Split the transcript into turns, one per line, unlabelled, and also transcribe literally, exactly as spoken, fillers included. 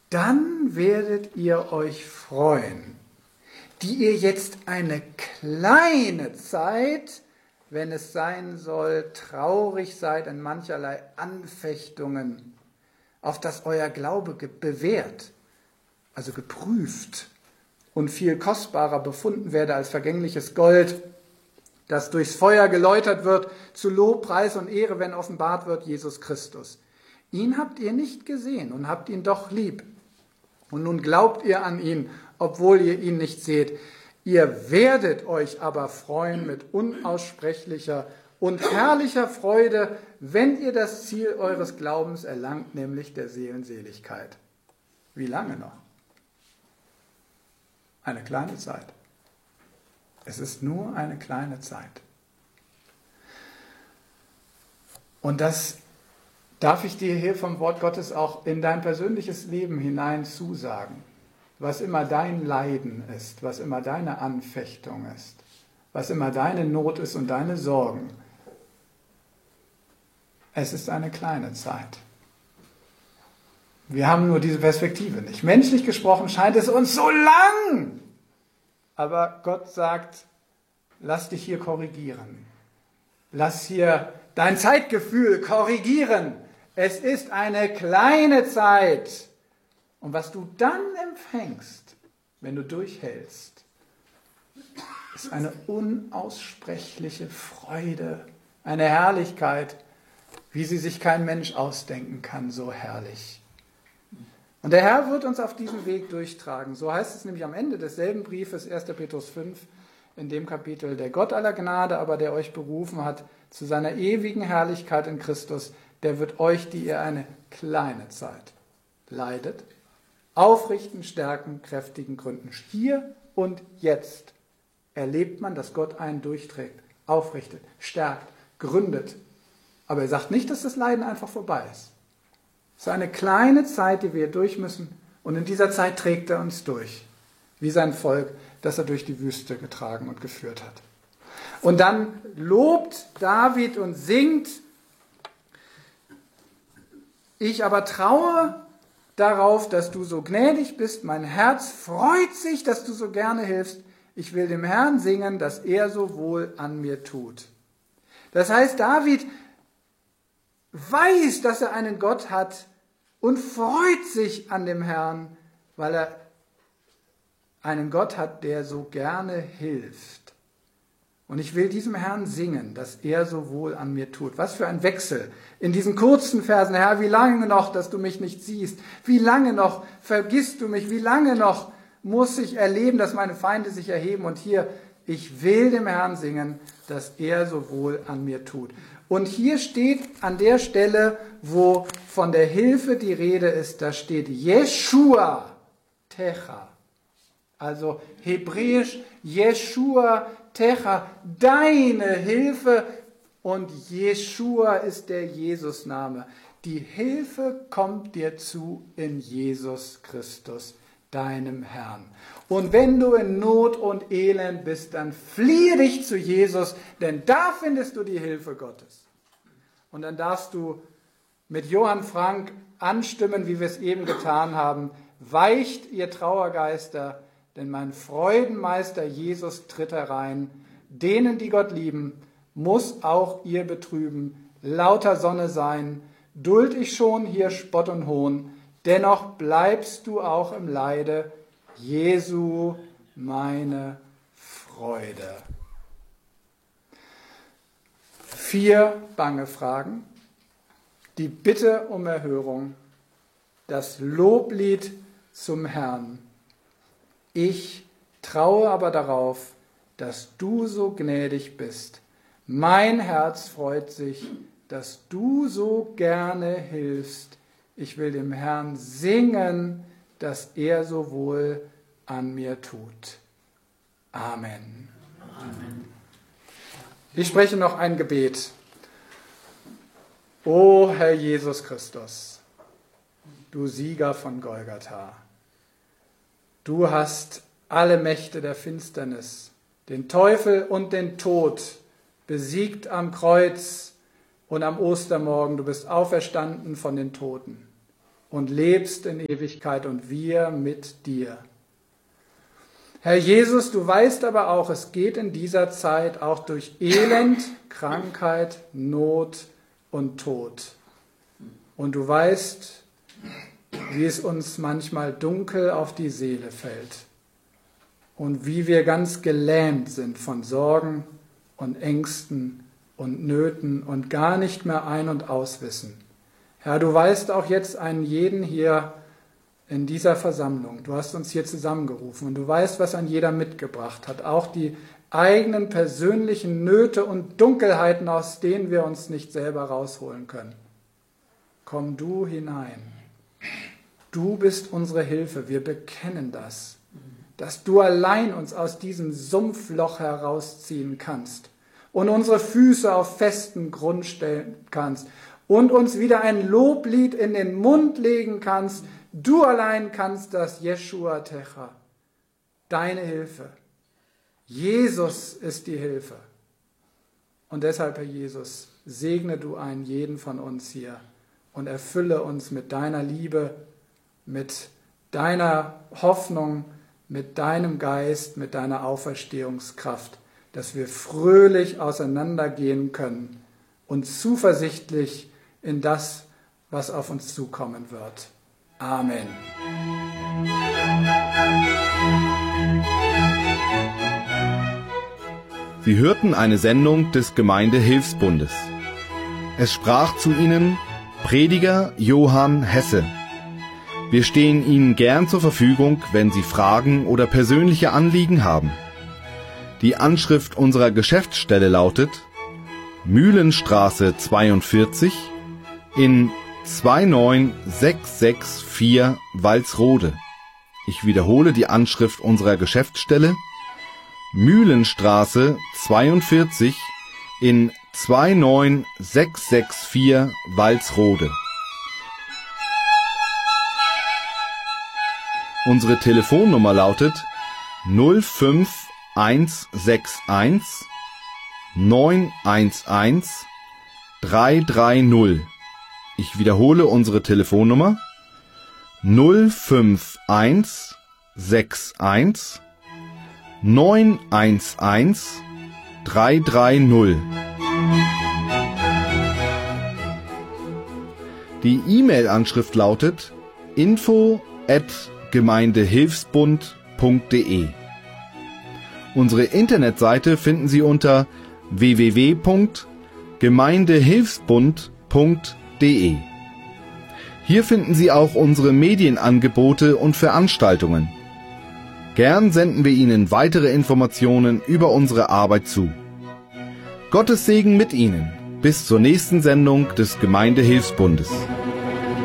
dann werdet ihr euch freuen, die ihr jetzt eine kleine Zeit, wenn es sein soll, traurig seid in mancherlei Anfechtungen, auf das euer Glaube bewährt, also geprüft und viel kostbarer befunden werde als vergängliches Gold, das durchs Feuer geläutert wird, zu Lob, Preis und Ehre, wenn offenbart wird, Jesus Christus. Ihn habt ihr nicht gesehen und habt ihn doch lieb. Und nun glaubt ihr an ihn, obwohl ihr ihn nicht seht. Ihr werdet euch aber freuen mit unaussprechlicher und herrlicher Freude, wenn ihr das Ziel eures Glaubens erlangt, nämlich der Seelenseligkeit. Wie lange noch? Eine kleine Zeit. Es ist nur eine kleine Zeit. Und das darf ich dir hier vom Wort Gottes auch in dein persönliches Leben hinein zusagen. Was immer dein Leiden ist, was immer deine Anfechtung ist, was immer deine Not ist und deine Sorgen. Es ist eine kleine Zeit. Wir haben nur diese Perspektive nicht. Menschlich gesprochen scheint es uns so lang. Aber Gott sagt, lass dich hier korrigieren. Lass hier dein Zeitgefühl korrigieren. Es ist eine kleine Zeit. Und was du dann empfängst, wenn du durchhältst, ist eine unaussprechliche Freude, eine Herrlichkeit, wie sie sich kein Mensch ausdenken kann, so herrlich. Und der Herr wird uns auf diesem Weg durchtragen. So heißt es nämlich am Ende desselben Briefes, erster Petrus fünf, in dem Kapitel, der Gott aller Gnade, aber der euch berufen hat zu seiner ewigen Herrlichkeit in Christus, der wird euch, die ihr eine kleine Zeit leidet, aufrichten, stärken, kräftigen, gründen. Hier und jetzt erlebt man, dass Gott einen durchträgt, aufrichtet, stärkt, gründet. Aber er sagt nicht, dass das Leiden einfach vorbei ist. Es ist eine kleine Zeit, die wir durch müssen. Und in dieser Zeit trägt er uns durch, wie sein Volk, das er durch die Wüste getragen und geführt hat. Und dann lobt David und singt: Ich aber traue darauf, dass du so gnädig bist. Mein Herz freut sich, dass du so gerne hilfst. Ich will dem Herrn singen, dass er so wohl an mir tut. Das heißt, David weiß, dass er einen Gott hat und freut sich an dem Herrn, weil er einen Gott hat, der so gerne hilft. Und ich will diesem Herrn singen, dass er so wohl an mir tut. Was für ein Wechsel in diesen kurzen Versen. Herr, wie lange noch, dass du mich nicht siehst? Wie lange noch vergisst du mich? Wie lange noch muss ich erleben, dass meine Feinde sich erheben? Und hier, ich will dem Herrn singen, dass er so wohl an mir tut. Und hier steht an der Stelle, wo von der Hilfe die Rede ist, da steht Jeshua Techa. Also hebräisch Jeshua Techa, deine Hilfe. Und Jeshua ist der Jesusname. Die Hilfe kommt dir zu in Jesus Christus, deinem Herrn. Und wenn du in Not und Elend bist, dann fliehe dich zu Jesus, denn da findest du die Hilfe Gottes. Und dann darfst du mit Johann Frank anstimmen, wie wir es eben getan haben: Weicht, ihr Trauergeister, denn mein Freudenmeister Jesus tritt herein. Denen, die Gott lieben, muss auch ihr Betrüben lauter Sonne sein. Duld ich schon hier Spott und Hohn, dennoch bleibst du auch im Leide, Jesu meine Freude. Vier bange Fragen, die Bitte um Erhörung, das Loblied zum Herrn. Ich traue aber darauf, dass du so gnädig bist. Mein Herz freut sich, dass du so gerne hilfst. Ich will dem Herrn singen, dass er so wohl an mir tut. Amen. Amen. Ich spreche noch ein Gebet. O Herr Jesus Christus, du Sieger von Golgatha, du hast alle Mächte der Finsternis, den Teufel und den Tod besiegt am Kreuz und am Ostermorgen. Du bist auferstanden von den Toten. und lebst in Ewigkeit und wir mit dir. Herr Jesus, du weißt aber auch, es geht in dieser Zeit auch durch Elend, Krankheit, Not und Tod. Und du weißt, wie es uns manchmal dunkel auf die Seele fällt und wie wir ganz gelähmt sind von Sorgen und Ängsten und Nöten und gar nicht mehr ein- und auswissen. Herr, du weißt auch jetzt einen jeden hier in dieser Versammlung. Du hast uns hier zusammengerufen und du weißt, was ein jeder mitgebracht hat. Auch die eigenen persönlichen Nöte und Dunkelheiten, aus denen wir uns nicht selber rausholen können. Komm du hinein. Du bist unsere Hilfe. Wir bekennen das, dass du allein uns aus diesem Sumpfloch herausziehen kannst und unsere Füße auf festen Grund stellen kannst und uns wieder ein Loblied in den Mund legen kannst. Du allein kannst das, Yeshua Techa, deine Hilfe. Jesus ist die Hilfe. Und deshalb, Herr Jesus, segne du einen jeden von uns hier und erfülle uns mit deiner Liebe, mit deiner Hoffnung, mit deinem Geist, mit deiner Auferstehungskraft, dass wir fröhlich auseinandergehen können und zuversichtlich in das, was auf uns zukommen wird. Amen.
Sie hörten eine Sendung des Gemeindehilfsbundes. Es sprach zu Ihnen Prediger Johann Hesse. Wir stehen Ihnen gern zur Verfügung, wenn Sie Fragen oder persönliche Anliegen haben. Die Anschrift unserer Geschäftsstelle lautet Mühlenstraße zweiundvierzig in zwei neun sechs sechs vier Walsrode. Ich wiederhole die Anschrift unserer Geschäftsstelle Mühlenstraße zweiundvierzig in zwei neun sechs sechs vier Walsrode. Unsere Telefonnummer lautet null fünf eins sechs eins neun eins eins drei drei null. Ich wiederhole unsere Telefonnummer null fünf eins sechs eins neun eins eins drei drei null. Die E-Mail-Anschrift lautet info at gemeindehilfsbund punkt de. Unsere Internetseite finden Sie unter w w w punkt gemeindehilfsbund punkt de. Hier finden Sie auch unsere Medienangebote und Veranstaltungen. Gern senden wir Ihnen weitere Informationen über unsere Arbeit zu. Gottes Segen mit Ihnen. Bis zur nächsten Sendung des Gemeindehilfsbundes.